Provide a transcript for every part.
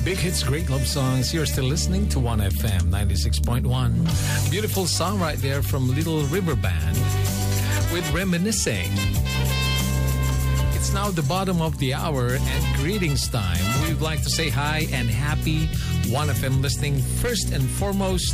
Big hits, great love songs. You're still listening to 1FM 96.1. Beautiful song right there from Little River Band with Reminiscing. It's now the bottom of the hour and greetings time. We'd like to say hi and happy 1FM listening first and foremost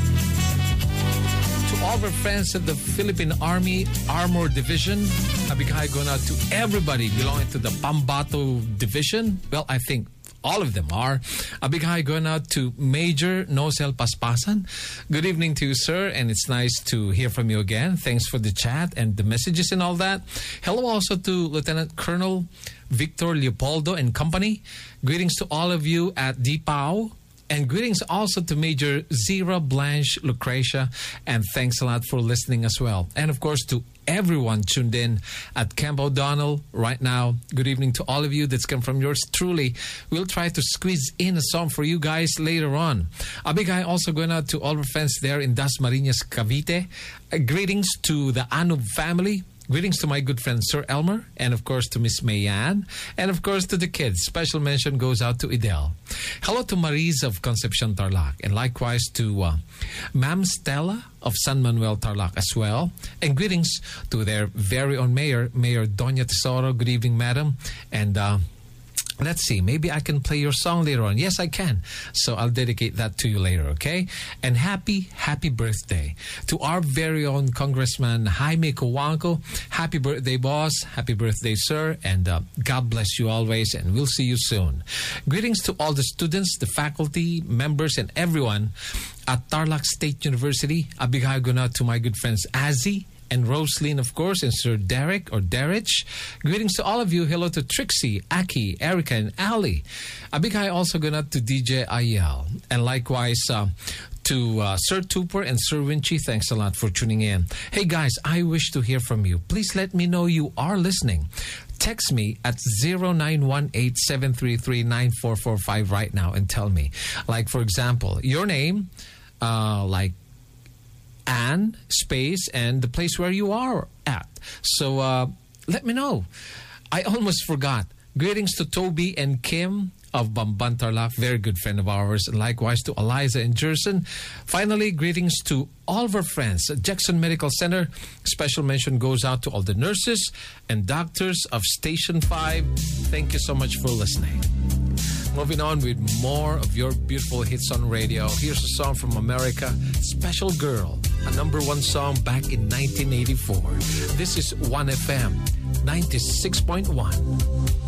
to all of our friends at the Philippine Army Armor Division. A big hi going out to everybody belonging to the Pambato Division. Well, I think all of them are. A big hi going out to Major Nosel Paspasan. Good evening to you, sir, and it's nice to hear from you again. Thanks for the chat and the messages and all that. Hello also to Lieutenant Colonel Victor Leopoldo and company. Greetings to all of you at DPAO. And greetings also to Major Zira Blanche Lucretia. And thanks a lot for listening as well. And of course to everyone tuned in at Camp O'Donnell right now. Good evening to all of you that's come from yours truly. We'll try to squeeze in a song for you guys later on. A big hi also going out to all our friends there in Dasmariñas, Cavite. Greetings to the Anub family. Greetings to my good friend Sir Elmer, and of course to Miss Mayan, and of course to the kids. Special mention goes out to Idel. Hello to Maris of Concepcion Tarlac, and likewise to Ma'am Stella of San Manuel Tarlac as well. And greetings to their very own mayor, Mayor Doña Tesoro. Good evening, madam. And let's see, maybe I can play your song later on. Yes, I can. So I'll dedicate that to you later, okay? And happy birthday to our very own Congressman Jaime Cojuangco. Happy birthday, boss. Happy birthday, sir. And God bless you always. And we'll see you soon. Greetings to all the students, the faculty, members, and everyone at Tarlac State University. A big hi going out to my good friends Azzy and Rosaline, of course, and Sir Derek or Derich. Greetings to all of you. Hello to Trixie, Aki, Erica, and Ali. A big hi also going out to DJ Ayel. And likewise to Sir Tupper and Sir Winchy. Thanks a lot for tuning in. Hey guys, I wish to hear from you. Please let me know you are listening. Text me at 0918-733-9445 right now and tell me. Like, for example, your name, like Anne, space, and the place where you are at. So let me know. I almost forgot. Greetings to Toby and Kim of Bamban Tarlac, very good friend of ours, and likewise to Eliza and Jerson. Finally, greetings to all of our friends at Jackson Medical Center. Special mention goes out to all the nurses and doctors of Station 5. Thank you so much for listening. Moving on with more of your beautiful hits on radio. Here's a song from America, Special Girl, a #1 song back in 1984. This is 1FM 96.1.